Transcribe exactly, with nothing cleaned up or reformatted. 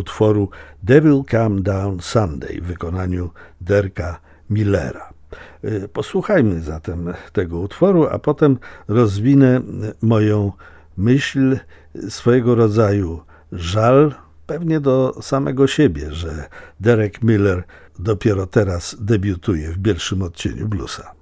utworu Devil Come Down Sunday w wykonaniu Dereka Millera. Posłuchajmy zatem tego utworu, a potem rozwinę moją myśl, swojego rodzaju żal, pewnie do samego siebie, że Derek Miller dopiero teraz debiutuje w pierwszym odcieniu bluesa.